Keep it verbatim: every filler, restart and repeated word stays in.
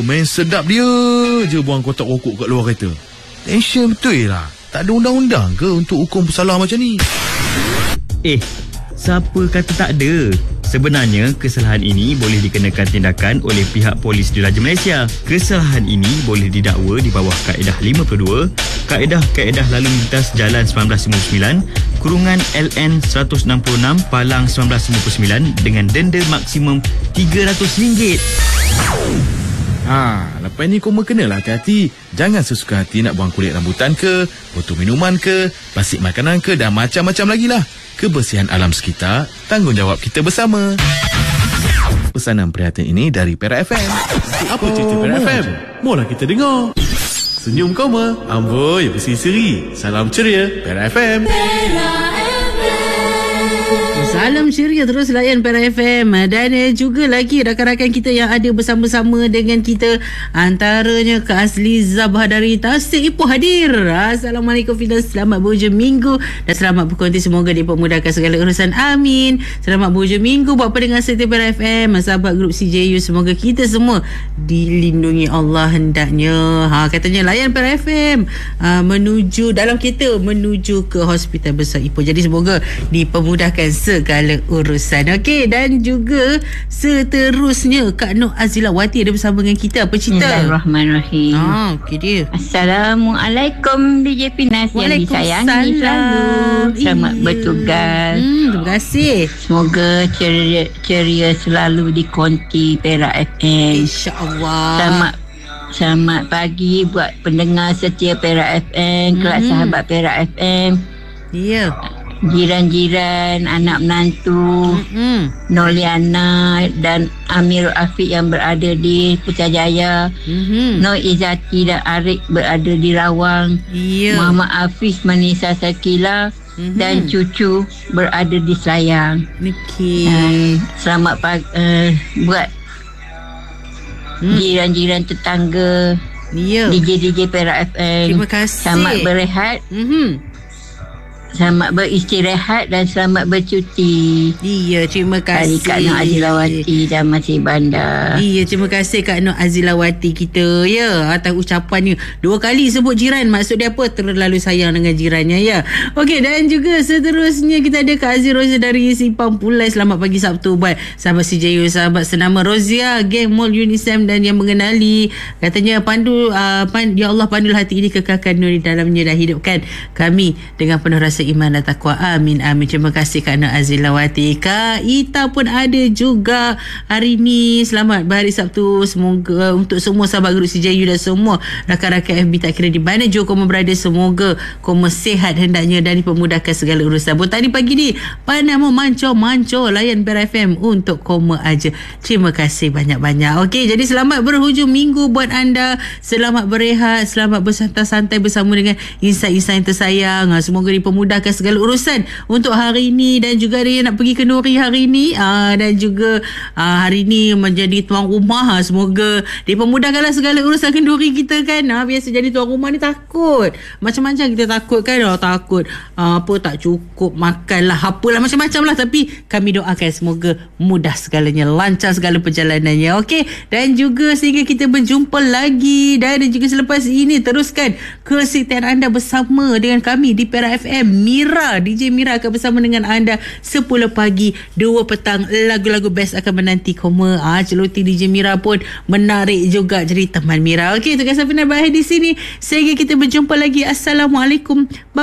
main sedap dia je buang kotak rokok kat luar kereta. Tension betul lah. Tak ada undang-undang ke untuk hukum bersalah macam ni? Eh, siapa kata tak ada? Sebenarnya, kesalahan ini boleh dikenakan tindakan oleh pihak Polis Diraja Malaysia. Kesalahan ini boleh didakwa di bawah Kaedah lima puluh dua, Kaedah-Kaedah Lalu Lintas Jalan sembilan belas sembilan puluh sembilan, kurungan L N seratus enam puluh enam Palang sembilan belas sembilan puluh sembilan dengan denda maksimum tiga ratus ringgit. Ha, lepas ni kau kenalah hati-hati. Jangan sesuka hati nak buang kulit rambutan ke, botol minuman ke, plastik makanan ke dan macam-macam lagi lah. Kebersihan alam sekitar, tanggungjawab kita bersama. Pesanan prihatin ini dari Perak F M. Apa cerita Perak F M? Mola kita dengar. Senyum koma, amboi berseri-seri. Salam ceria, Perak F M. Salam ceria, terus layan Perak F M. Dan juga lagi rakan-rakan kita yang ada bersama-sama dengan kita, antaranya Kak Asliza dari Tasik Ipoh hadir. Assalamualaikum Fida, selamat berhujung minggu dan selamat berkonti, semoga dipermudahkan segala urusan, amin. Selamat berhujung minggu buat pendengar setia Perak F M, sahabat grup C J U, semoga kita semua dilindungi Allah hendaknya. Ha, katanya layan Perak F M ha, menuju dalam kereta menuju ke Hospital Besar Ipoh. Jadi semoga dipermudahkan segala urusan. Okey, dan juga seterusnya Kak Nur Azilawati ada bersama dengan kita. Apa cerita? Bismillahirrahmanirrahim. Ah, okey dia. Assalamualaikum D J Pinas yang disayangi selalu. Selamat iya. bertugas. Hmm, terima kasih. Semoga ceria, ceria selalu di konti Perak F M. InsyaAllah. Selamat Selamat pagi buat pendengar setia Perak F M, kelak Hmm. sahabat Perak F M. Ya. Jiran-jiran, anak menantu, Mm-hmm. Noliana dan Amirul Afiq yang berada di Putrajaya, Mm-hmm. Nur Izzati dan Arik berada di Rawang, Ya. Muhammad Hafiz, Manisa Sakila Mm-hmm. dan cucu berada di Selayang. Okey. Uh, selamat pagi uh, buat Hmm. jiran-jiran tetangga, Ya. D J D J Perak F M. Terima kasih. Selamat berehat, Mhm. selamat beristirahat dan selamat bercuti. Iya, terima Dari kasih Kak Nur Azilawati dan Masih Bandar. Iya, terima kasih Kak Nur Azilawati kita. Ya, atas ucapannya. Dua kali sebut jiran. Maksud dia apa? Terlalu sayang dengan jirannya, ya. Okey, dan juga seterusnya kita ada Kak Aziz Rozia dari Simpang Pulai. Selamat pagi Sabtu buat sahabat C J U, sahabat senama Rozia, geng Mall Unisem dan yang mengenali. Katanya pandu, uh, pan, ya Allah pandulah hati ini, kekalkan nur di dalamnya dan hidupkan kami dengan penuh rasa iman dan takwa. Amin, amin. Terima kasih Kak Nur Azilawati. Kak Ita pun ada juga hari ni. Selamat berhari Sabtu. Semoga untuk semua sahabat grup C J U dan semua rakan-rakan F B tak kira di mana jauh kau berada, semoga kau sihat hendaknya dan dipermudahkan segala urusan. Buat tadi pagi ni pandai mau mancor-mancor layan Perak F M untuk koma aja. Terima kasih banyak-banyak. Okey, jadi selamat berhujung minggu buat anda. Selamat berehat, selamat bersantai-santai bersama dengan insan-insan yang tersayang. Semoga dipermudahkan segala urusan untuk hari ini, dan juga ada yang nak pergi ke Nuri hari ini, aa, dan juga aa, hari ini menjadi tuan rumah. Semoga dipermudahkanlah segala urusan kenduri kita kan. Ha, biasa jadi tuan rumah ni takut macam-macam, kita takut kan, oh, takut aa, apa tak cukup makan lah, apalah macam-macam lah, tapi kami doakan semoga mudah segalanya, lancar segala perjalanannya. Okey, dan juga sehingga kita berjumpa lagi, dan juga selepas ini teruskan kesetiaan anda bersama dengan kami di Perak F M. Mira, D J Mira akan bersama dengan anda sepuluh pagi, dua petang. Lagu-lagu best akan menanti koma. Ah, celoti D J Mira pun menarik juga jadi teman Mira. Okey, tugas saya benar berakhir di sini. Sehingga kita berjumpa lagi. Assalamualaikum.